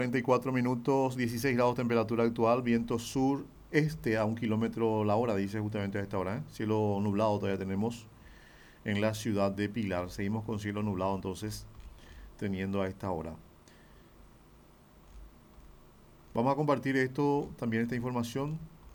44 minutos, 16 grados temperatura actual, viento sur-este a 1 kilómetro la hora, dice justamente a esta hora. Cielo nublado todavía tenemos en la ciudad de Pilar. Seguimos con cielo nublado entonces, teniendo a esta hora. Vamos a compartir también esta información.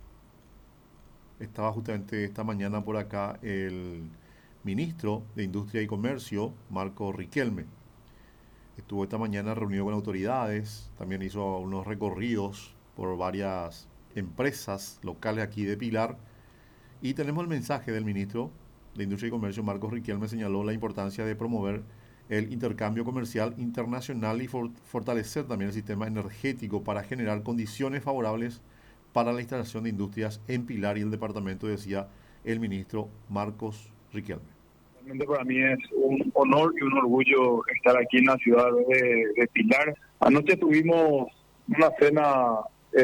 Estaba justamente esta mañana por acá el ministro de Industria y Comercio, Marco Riquelme. Estuvo esta mañana reunido con autoridades, también hizo unos recorridos por varias empresas locales aquí de Pilar. Y tenemos el mensaje del ministro de Industria y Comercio, Marcos Riquelme. Señaló la importancia de promover el intercambio comercial internacional y fortalecer también el sistema energético para generar condiciones favorables para la instalación de industrias en Pilar y el departamento, decía el ministro Marcos Riquelme. Realmente para mí es un honor y un orgullo estar aquí en la ciudad de Pilar. Anoche tuvimos una cena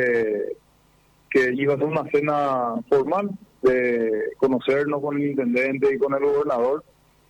que iba a ser una cena formal de conocernos con el intendente y con el gobernador,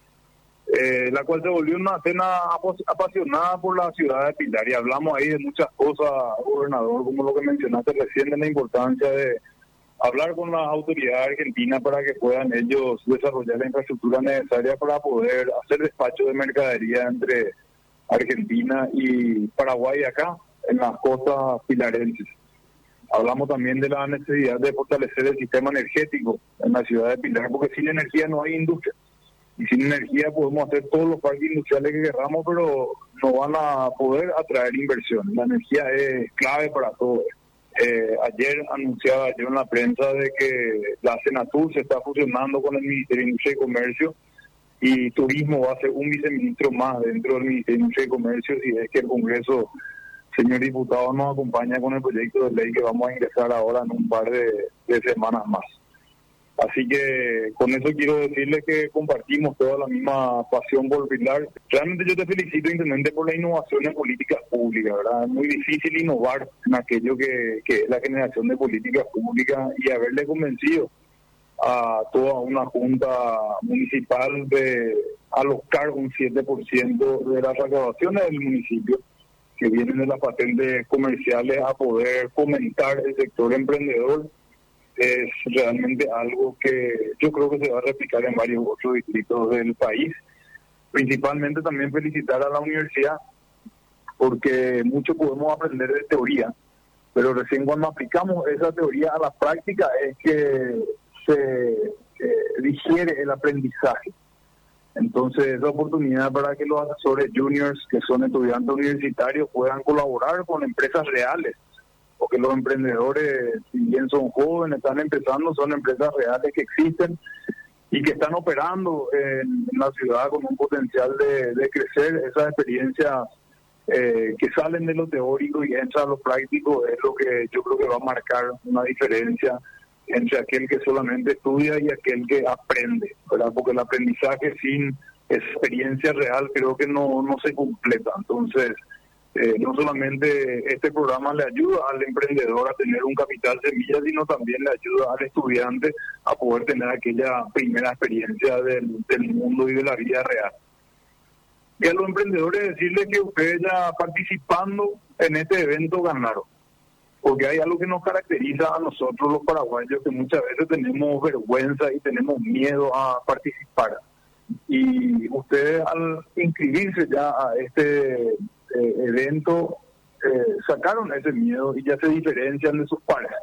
la cual se volvió una cena apasionada por la ciudad de Pilar, y hablamos ahí de muchas cosas, gobernador, como lo que mencionaste recién, de la importancia de hablar con las autoridades argentinas para que puedan ellos desarrollar la infraestructura necesaria para poder hacer despacho de mercadería entre Argentina y Paraguay acá, en las costas pilarenses. Hablamos también de la necesidad de fortalecer el sistema energético en la ciudad de Pilar, porque sin energía no hay industria. Y sin energía podemos hacer todos los parques industriales que queramos, pero no van a poder atraer inversión. La energía es clave para todo. Ayer anunciaba yo en la prensa de que la Senatur se está fusionando con el Ministerio de Industria y Comercio, y Turismo va a ser un viceministro más dentro del Ministerio de Industria y Comercio, si es que el Congreso, señor diputado, nos acompaña con el proyecto de ley que vamos a ingresar ahora en un par de semanas más. Así que con eso quiero decirles que compartimos toda la misma pasión por Pilar. Realmente yo te felicito, intendente, por la innovación en políticas públicas, ¿verdad? Es muy difícil innovar en aquello que es la generación de políticas públicas, y haberle convencido a toda una junta municipal de alocar un 7% de las recaudaciones del municipio que vienen de las patentes comerciales a poder fomentar el sector emprendedor. Es realmente algo que yo creo que se va a replicar en varios otros distritos del país. Principalmente también felicitar a la universidad, porque mucho podemos aprender de teoría, pero recién cuando aplicamos esa teoría a la práctica es que se digiere el aprendizaje. Entonces, esa oportunidad para que los asesores juniors, que son estudiantes universitarios, puedan colaborar con empresas reales, porque los emprendedores, si bien son jóvenes, están empezando, son empresas reales que existen y que están operando en la ciudad con un potencial de crecer. Esas experiencias que salen de lo teórico y entran a lo práctico es lo que yo creo que va a marcar una diferencia entre aquel que solamente estudia y aquel que aprende, ¿verdad? Porque el aprendizaje sin experiencia real creo que no se completa. Entonces, no solamente este programa le ayuda al emprendedor a tener un capital semilla, sino también le ayuda al estudiante a poder tener aquella primera experiencia del mundo y de la vida real. Y a los emprendedores decirles que ustedes ya participando en este evento ganaron, porque hay algo que nos caracteriza a nosotros los paraguayos, que muchas veces tenemos vergüenza y tenemos miedo a participar. Y ustedes, al inscribirse ya a este evento, sacaron ese miedo y ya se diferencian de sus pares.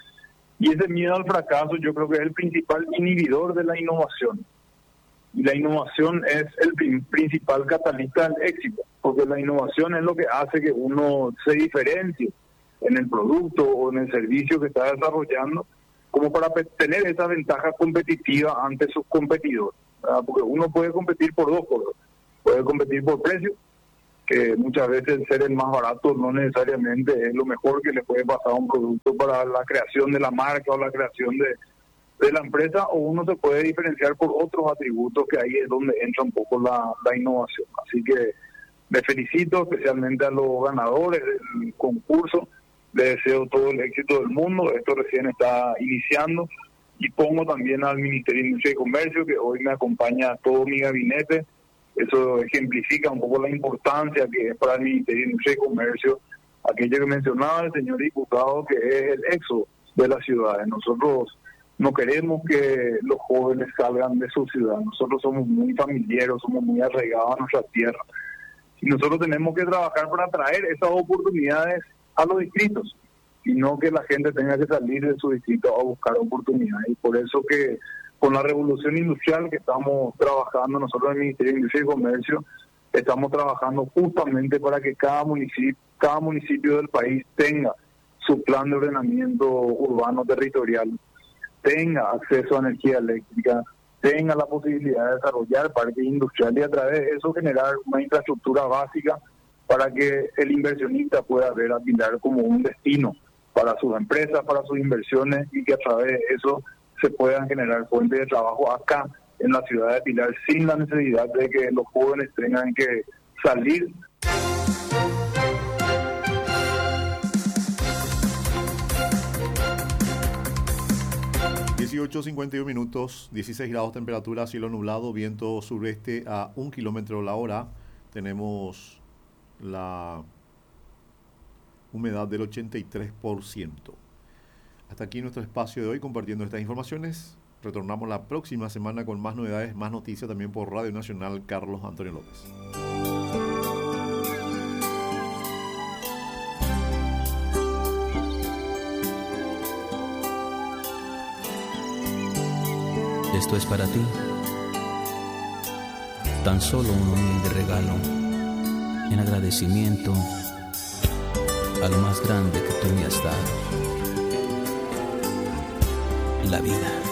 Y ese miedo al fracaso yo creo que es el principal inhibidor de la innovación. Y la innovación es el principal catalista del éxito, porque la innovación es lo que hace que uno se diferencie en el producto o en el servicio que está desarrollando, como para tener esa ventaja competitiva ante sus competidores, ¿verdad? Porque uno puede competir por dos cosas: puede competir por precio, que muchas veces ser el más barato no necesariamente es lo mejor que le puede pasar a un producto para la creación de la marca o la creación de la empresa, o uno se puede diferenciar por otros atributos, que ahí es donde entra un poco la innovación. Así que me felicito especialmente a los ganadores del concurso, les deseo todo el éxito del mundo. Esto recién está iniciando, y pongo también al Ministerio de Industria y Comercio, que hoy me acompaña todo mi gabinete. Eso ejemplifica un poco la importancia que es para el Ministerio de Industria y Comercio aquello que mencionaba el señor diputado, que es el éxodo de las ciudades. Nosotros no queremos que los jóvenes salgan de su ciudad. Nosotros somos muy familiares, somos muy arraigados a nuestra tierra. Y nosotros tenemos que trabajar para traer esas oportunidades a los distritos, y no que la gente tenga que salir de su distrito a buscar oportunidades. Y por eso que con la revolución industrial que estamos trabajando nosotros en el Ministerio de Industria y Comercio, estamos trabajando justamente para que cada municipio del país tenga su plan de ordenamiento urbano territorial, tenga acceso a energía eléctrica, tenga la posibilidad de desarrollar parques industriales y a través de eso generar una infraestructura básica para que el inversionista pueda ver a Pilar como un destino para sus empresas, para sus inversiones, y que a través de eso se puedan generar fuentes de trabajo acá en la ciudad de Pilar sin la necesidad de que los jóvenes tengan que salir. (18:51), 16 grados temperatura, cielo nublado, viento sureste a 1 kilómetro la hora. Tenemos la humedad del 83%. Hasta aquí nuestro espacio de hoy compartiendo estas informaciones. Retornamos la próxima semana con más novedades, más noticias también por Radio Nacional Carlos Antonio López. Esto es para ti, tan solo un humilde regalo en agradecimiento a lo más grande que tú me has dado, la vida.